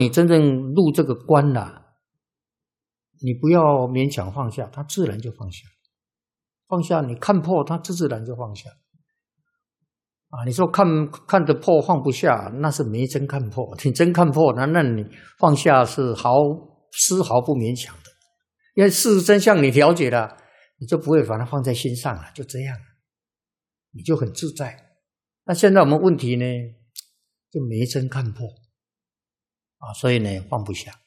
你真正入这个关了，你不要勉强放下，它自然就放下。放下，你看破，它自然就放下。你说看得破放不下，那是没真看破。你真看破，那你放下是丝毫不勉强的，因为事实真相你了解了，你就不会把它放在心上了，就这样，你就很自在。那现在我们问题呢，就没真看破所以呢放不下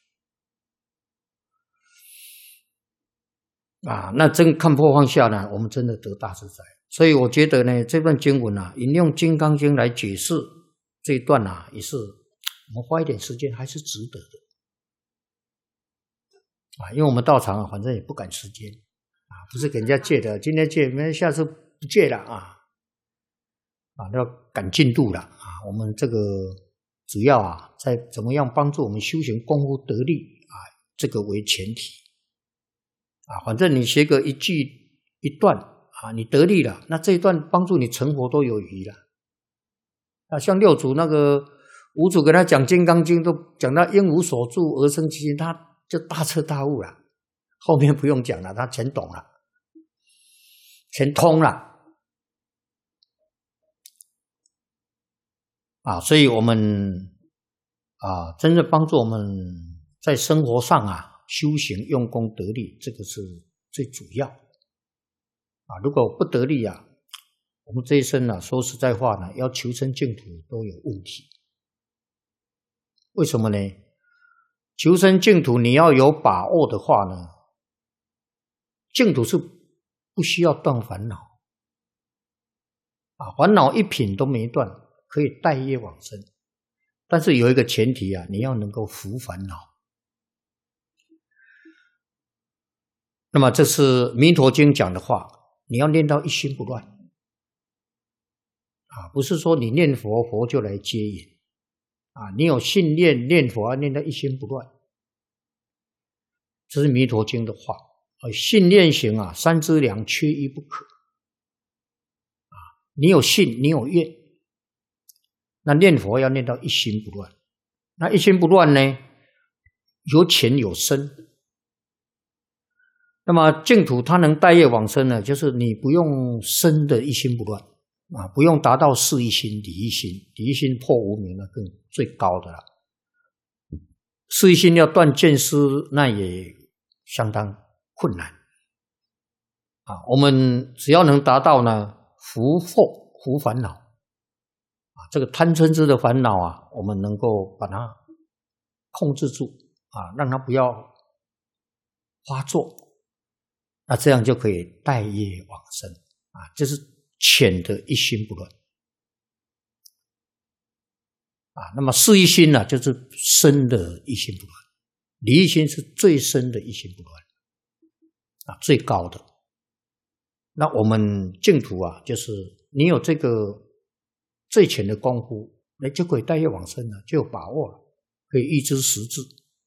那真看破放下呢，我们真的得大自在。所以我觉得呢，这段经文引用《金刚经》来解释这一段也是我们花一点时间还是值得的因为我们道场反正也不赶时间不是给人家借的，今天借，明天下次不借了要赶进度了我们这个主要在怎么样帮助我们修行功夫得力这个为前提反正你学个一句一段你得力了，那这一段帮助你成佛都有余了像六祖那个五祖给他讲《金刚经》，都讲到应无所住而生其心，他就大彻大悟了，后面不用讲了，他全懂了，全通了所以我们真正帮助我们在生活上修行用功得力，这个是最主要如果不得力我们这一生说实在话要求生净土都有问题。为什么呢？求生净土你要有把握的话呢，净土是不需要断烦恼烦恼一品都没断，可以带业往生。但是有一个前提你要能够伏烦恼。那么这是弥陀经讲的话，你要念到一心不乱不是说你念佛佛就来接引你有信念念佛要念到一心不乱，这是弥陀经的话信念行三资粮缺一不可你有信你有愿，那念佛要念到一心不乱。那一心不乱呢，有浅有深。那么净土它能带业往生呢，就是你不用深的一心不乱不用达到事一心理一心，理一心破无明更最高的了。事一心要断见思，那也相当困难我们只要能达到呢伏烦恼这个贪嗔痴的烦恼我们能够把它控制住让它不要发作，那这样就可以带业往生这是浅的一心不乱那么事一心就是深的一心不乱，理一心是最深的一心不乱最高的。那我们净土就是你有这个最浅的功夫，那就可以带业往生了，就有把握了，可以预知时至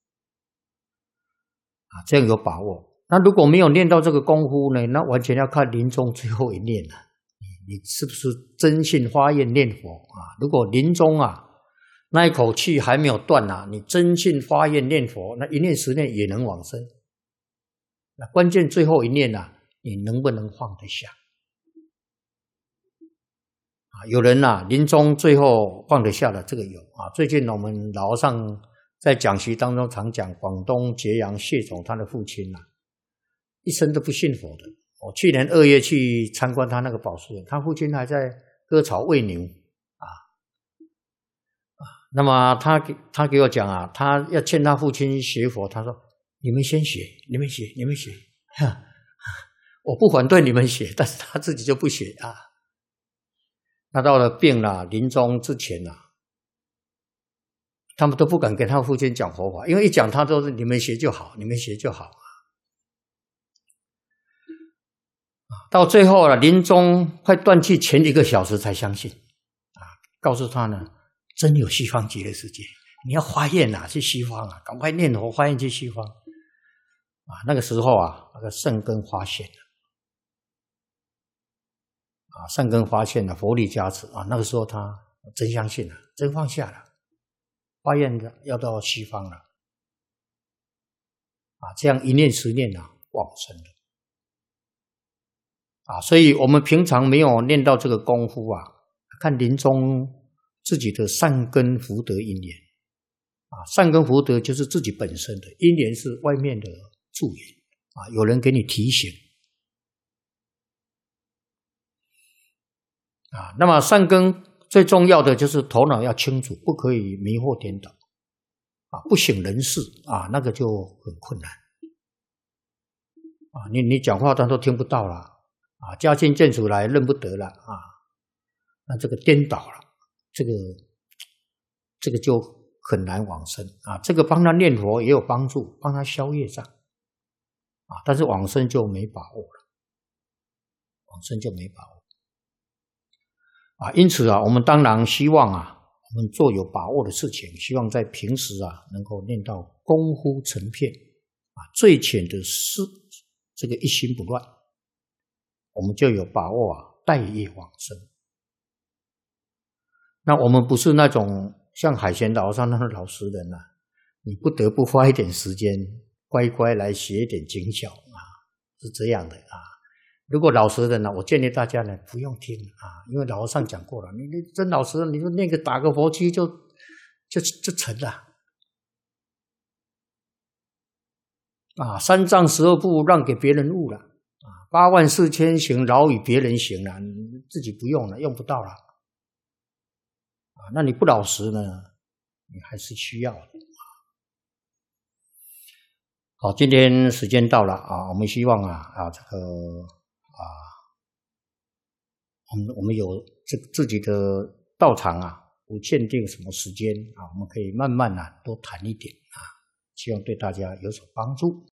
这样有把握。那如果没有练到这个功夫呢，那完全要看临终最后一念你是不是真信发愿念佛如果临终那一口气还没有断你真信发愿念佛，那一念十念也能往生。那关键最后一念你能不能放得下有人临终最后放得下的，这个有最近我们老和尚在讲习当中常讲广东揭阳谢总他的父亲一生都不信佛的。我去年2月去参观他那个宝树园，他父亲还在割草喂牛那么他给我讲他要劝他父亲学佛，他说你们先学，你们学我不反对你们学，但是他自己就不学他到了病了临终之前他们都不敢跟他父亲讲佛法，因为一讲他都是你们学就好，你们学就好到最后临终快断气前1个小时才相信告诉他呢，真有西方极乐世界，你要发愿去西方赶快念佛发愿去西方那个时候那个善根发现了善根发现了，佛力加持那个时候他真相信了，真放下了， 发愿的要到西方了啊，这样一念10念啊，往生了啊。所以我们平常没有念到这个功夫啊，看临终自己的善根福德因缘啊，善根福德就是自己本身的，因缘是外面的助缘啊，有人给你提醒啊。那么善根最重要的就是头脑要清楚，不可以迷惑颠倒啊，不省人事啊，那个就很困难啊。你讲话他都听不到了啊，家境见出来认不得了啊，那这个颠倒了，这个就很难往生啊。这个帮他念佛也有帮助，帮他消业障啊，但是往生就没把握了，往生就没把握啊。因此啊，我们当然希望啊，我们做有把握的事情，希望在平时啊能够念到功夫成片啊，最浅的是这个一心不乱，我们就有把握啊带业往生。那我们不是那种像海贤老上那个老实人啊，你不得不花一点时间乖乖来学一点经教啊，是这样的啊。如果老实人呢，我建议大家呢不用听啊，因为老和尚讲过了，你真老实人，你说那个打个佛七就成了啊，3藏12部让给别人悟了啊，8万4千行饶与别人行了，你自己不用了，用不到了啊。那你不老实呢，你还是需要的。好，今天时间到了啊，我们希望这个我们有自己的道场啊，不限定什么时间啊，我们可以慢慢多谈一点啊，希望对大家有所帮助。